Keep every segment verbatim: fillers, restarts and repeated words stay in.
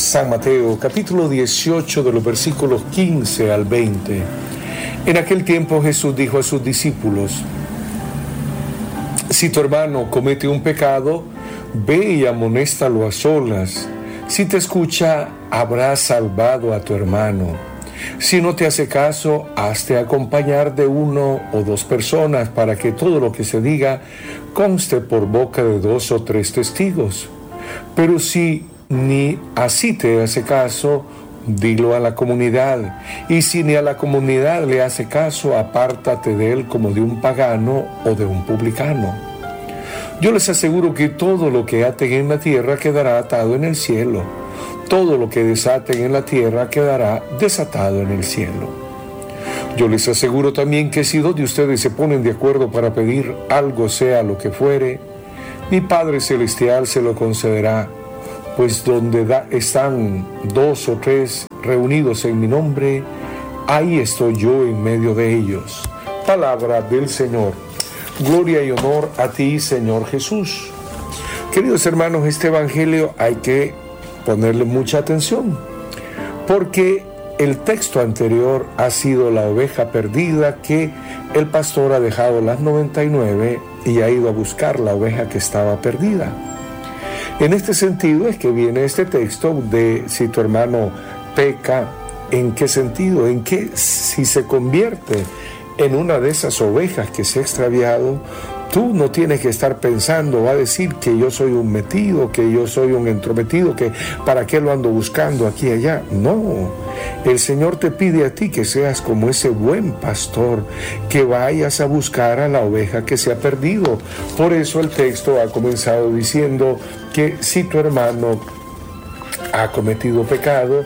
San Mateo, capítulo dieciocho, de los versículos quince al veinte. En aquel tiempo Jesús dijo a sus discípulos: si tu hermano comete un pecado, ve y amonéstalo a solas. Si te escucha, habrás salvado a tu hermano. Si no te hace caso, hazte acompañar de uno o dos personas para que todo lo que se diga conste por boca de dos o tres testigos. Pero si ni así te hace caso, dilo a la comunidad. Y si ni a la comunidad le hace caso, apártate de él como de un pagano o de un publicano. Yo les aseguro que todo lo que aten en la tierra quedará atado en el cielo. Todo lo que desaten en la tierra quedará desatado en el cielo. Yo les aseguro también que si dos de ustedes se ponen de acuerdo para pedir algo, sea lo que fuere, mi Padre Celestial se lo concederá, pues donde da, están dos o tres reunidos en mi nombre, ahí estoy yo en medio de ellos. Palabra del Señor. Gloria y honor a ti, Señor Jesús. Queridos hermanos, este evangelio hay que ponerle mucha atención, porque el texto anterior ha sido la oveja perdida, que el pastor ha dejado las noventa y nueve y ha ido a buscar la oveja que estaba perdida. En este sentido es que viene este texto de si tu hermano peca. ¿En qué sentido? En que si se convierte en una de esas ovejas que se ha extraviado, tú no tienes que estar pensando, va a decir que yo soy un metido, que yo soy un entrometido, que para qué lo ando buscando aquí y allá. No, el Señor te pide a ti que seas como ese buen pastor, que vayas a buscar a la oveja que se ha perdido. Por eso el texto ha comenzado diciendo que si tu hermano ha cometido pecado,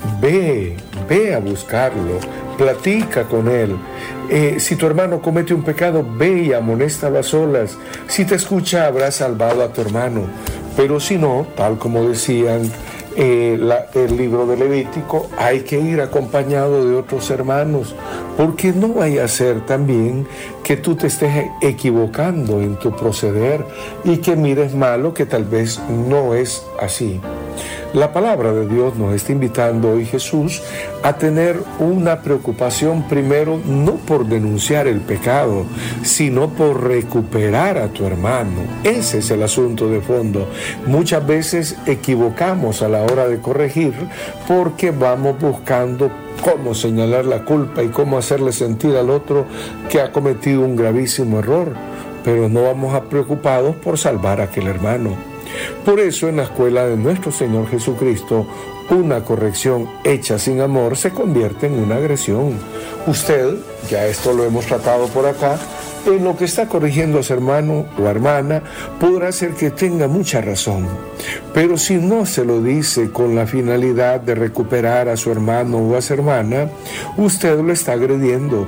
ve, ve a buscarlo, platica con él. Eh, si tu hermano comete un pecado, ve y amonéstalo a solas. Si te escucha, habrás salvado a tu hermano. Pero si no, tal como decían eh, la, el libro de Levítico, hay que ir acompañado de otros hermanos, porque no vaya a ser también que tú te estés equivocando en tu proceder y que mires malo que tal vez no es así. La palabra de Dios nos está invitando hoy, Jesús, a tener una preocupación primero, no por denunciar el pecado, sino por recuperar a tu hermano. Ese es el asunto de fondo. Muchas veces equivocamos a la hora de corregir porque vamos buscando cómo señalar la culpa y cómo hacerle sentir al otro que ha cometido un gravísimo error, pero no vamos a preocupados por salvar a aquel hermano. Por eso en la escuela de nuestro Señor Jesucristo, una corrección hecha sin amor se convierte en una agresión. Usted, ya esto lo hemos tratado por acá, en lo que está corrigiendo a su hermano o hermana, podrá ser que tenga mucha razón. Pero si no se lo dice con la finalidad de recuperar a su hermano o a su hermana, usted lo está agrediendo,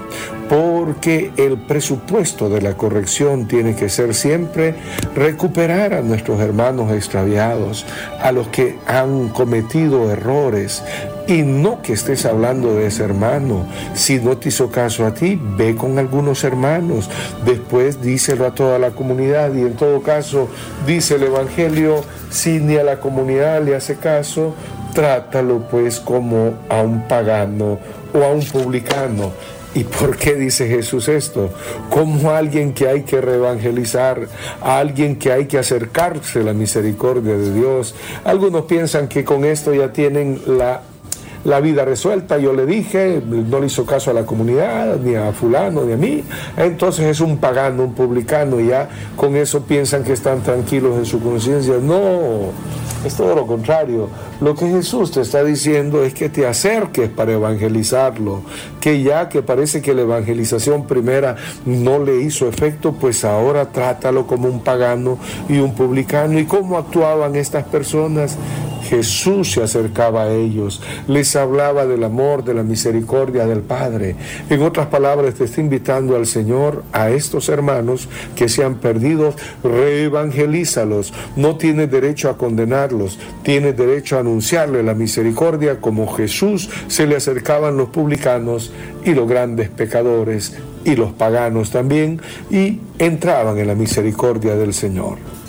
porque el presupuesto de la corrección tiene que ser siempre recuperar a nuestros hermanos extraviados, a los que han cometido errores. Y no que estés hablando de ese hermano. Si no te hizo caso a ti, ve con algunos hermanos. Después díselo a toda la comunidad. Y en todo caso, dice el Evangelio, si ni a la comunidad le hace caso, trátalo pues como a un pagano o a un publicano. ¿Y por qué dice Jesús esto? Como alguien que hay que reevangelizar, a alguien que hay que acercarse a la misericordia de Dios. Algunos piensan que con esto ya tienen la la vida resuelta. Yo le dije, no le hizo caso a la comunidad, ni a fulano, ni a mí, entonces es un pagano, un publicano, y ya con eso piensan que están tranquilos en su conciencia. No, es todo lo contrario. Lo que Jesús te está diciendo es que te acerques para evangelizarlo, que ya que parece que la evangelización primera no le hizo efecto, pues ahora trátalo como un pagano y un publicano. ¿Y cómo actuaban estas personas? Jesús se acercaba a ellos, les hablaba del amor, de la misericordia del Padre. En otras palabras, te está invitando al Señor a estos hermanos que se han perdido, reevangelízalos. No tienes derecho a condenarlos, tienes derecho a anunciarle la misericordia como Jesús se le acercaban los publicanos y los grandes pecadores y los paganos también, y entraban en la misericordia del Señor.